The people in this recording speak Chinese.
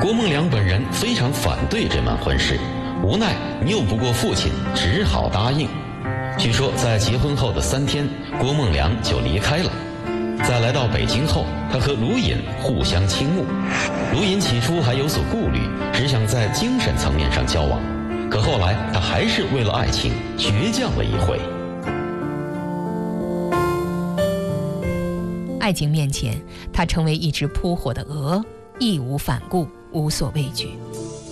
郭梦良本人非常反对这门婚事，无奈拗不过父亲，只好答应。据说在结婚后的3天，郭梦良就离开了。在来到北京后，他和卢隐互相倾慕。卢隐起初还有所顾虑，只想在精神层面上交往，可后来他还是为了爱情倔强了一回。 爱情面前，他成为一只扑火的鹅，义无反顾，无所畏惧。